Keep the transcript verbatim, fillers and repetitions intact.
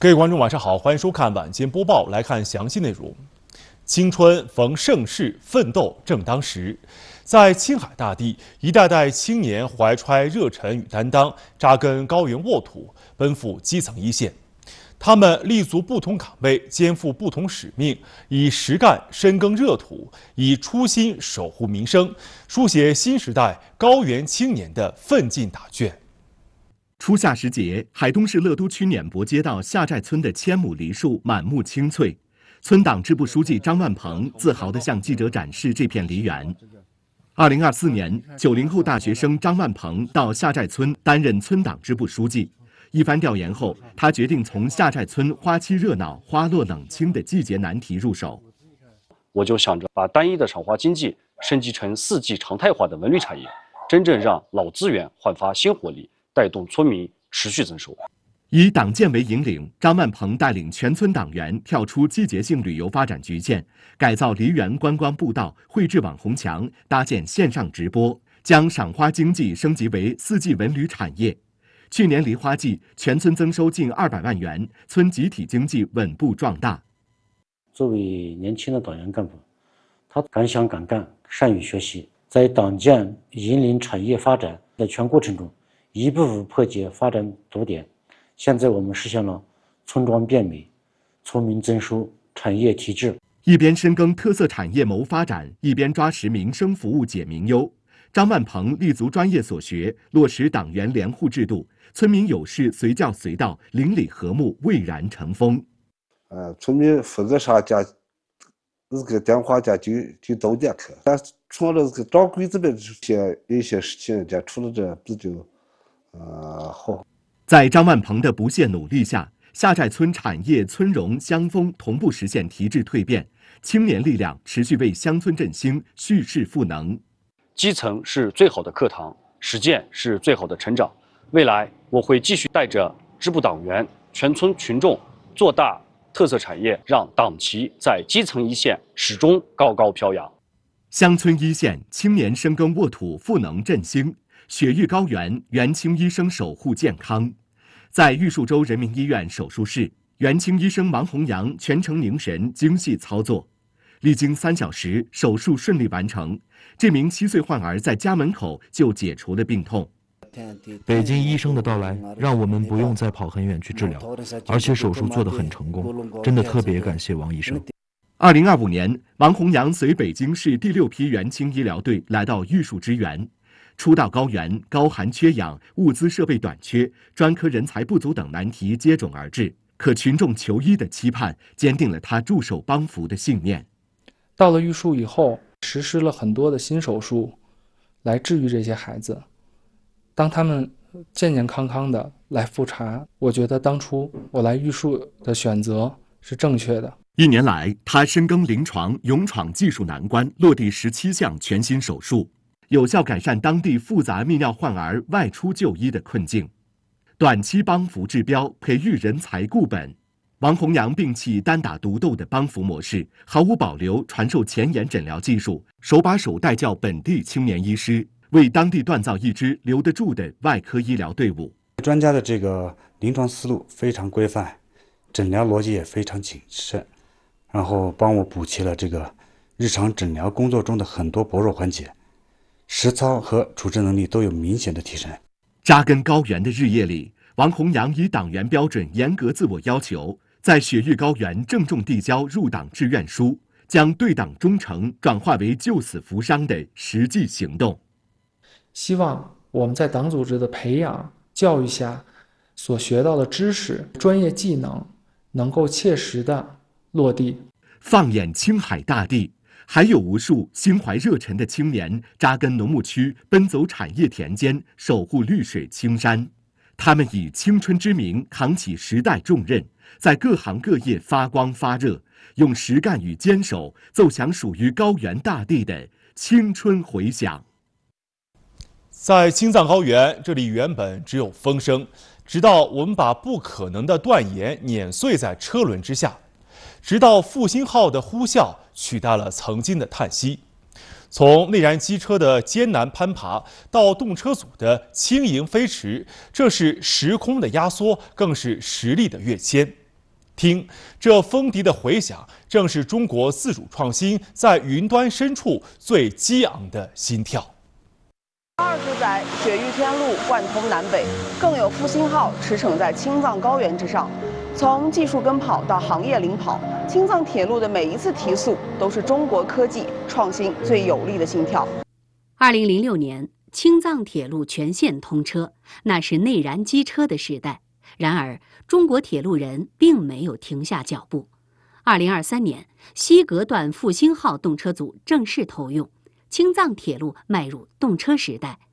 各位观众，晚上好，欢迎收看晚间播报。来看详细内容。青春逢盛世，奋斗正当时。在青海大地，一代代青年怀揣热忱与担当，扎根高原沃土，奔赴基层一线。他们立足不同岗位，肩负不同使命，以实干深耕热土，以初心守护民生，书写新时代高原青年的奋进答卷。 初夏时节，海东市乐都区碾泊街道下寨村的千亩梨树满目青翠。村党支部书记张万鹏自豪地向记者展示这片梨园。二零二四年，九零后大学生张万鹏到下寨村担任村党支部书记。一番调研后，他决定从下寨村花期热闹、花落冷清的季节难题入手。 我就想着把单一的赏花经济升级成四季常态化的文旅产业，真正让老资源焕发新活力，带动村民持续增收。 以党建为引领，张万鹏带领全村党员跳出季节性旅游发展局限，改造梨园观光步道，绘制网红墙，搭建线上直播，将赏花经济升级为四季文旅产业。去年梨花季，全村增收近二百万元，村集体经济稳步壮大。 作为年轻的党员干部，他敢想敢干，善于学习，在党建引领产业发展的全过程中，一步步破解发展堵点。现在我们实现了村庄变美、村民增收、产业提质。 一边深耕特色产业谋发展，一边抓实民生服务解民忧。张万鹏立足专业所学，落实党员联户制度，村民有事随叫随到，邻里和睦，蔚然成风。 呃，村民负责啥家，这个电话家就就到家去。但除了这个掌柜这边这些一些事情，家除了这比较呃好。 在张万鹏的不懈努力下，下寨村产业村容乡风同步实现提质蜕变，青年力量持续为乡村振兴蓄势赋能。 基层是最好的课堂，实践是最好的成长。未来我会继续带着支部党员、全村群众做大特色产业，让党旗在基层一线始终高高飘扬。 乡村一线青年深耕沃土，赋能振兴。雪域高原，元青医生守护健康。在玉树州人民医院手术室，元青医生王洪阳全程凝神精细操作，历经三小时，手术顺利完成。这名七岁患儿在家门口就解除了病痛。 北京医生的到来，让我们不用再跑很远去治疗，而且手术做得很成功，真的特别感谢王医生。 二零二五年，王洪阳随北京市第六批元青医疗队来到玉树支援。初到高原，高寒缺氧、物资设备短缺、专科人才不足等难题接踵而至，可群众求医的期盼坚定了他驻守帮扶的信念。 到了玉树以后，实施了很多的新手术，来治愈这些孩子。当他们健健康康的来复查，我觉得当初我来玉树的选择是正确的。 一年来，他深耕临床，勇闯技术难关，落地十七项全新手术。有效改善当地复杂泌尿患儿外出就医的困境，短期帮扶治标，培育人才固本。王洪阳摒弃单打独斗的帮扶模式，毫无保留传授前沿诊疗技术，手把手带教本地青年医师，为当地锻造一支留得住的外科医疗队伍。 专家的这个临床思路非常规范，诊疗逻辑也非常谨慎，然后帮我补齐了这个日常诊疗工作中的很多薄弱环节。实操和处置能力都有明显的提升。 扎根高原的日夜里，王洪阳以党员标准严格自我要求，在雪域高原郑重递交入党志愿书，将对党忠诚转化为救死扶伤的实际行动。 希望我们在党组织的培养教育下，所学到的知识、专业技能能够切实的落地。 放眼青海大地，还有无数心怀热忱的青年扎根农牧区，奔走产业田间，守护绿水青山。他们以青春之名扛起时代重任，在各行各业发光发热，用实干与坚守奏响属于高原大地的青春回响。 在青藏高原，这里原本只有风声，直到我们把不可能的断言碾碎在车轮之下。直到复兴号的呼啸取代了曾经的叹息，从内燃机车的艰难攀爬到动车组的轻盈飞驰，这是时空的压缩，更是实力的跃迁。 听，这风笛的回响，正是中国自主创新在云端深处最激昂的心跳。 二十载，雪域天路贯通南北，更有复兴号驰骋在青藏高原之上。从技术跟跑到行业领跑，青藏铁路的每一次提速，都是中国科技创新最有力的心跳。 二零零六年，青藏铁路全线通车，那是内燃机车的时代。然而，中国铁路人并没有停下脚步。二零二三年，西格段复兴号动车组正式投用，青藏铁路迈入动车时代。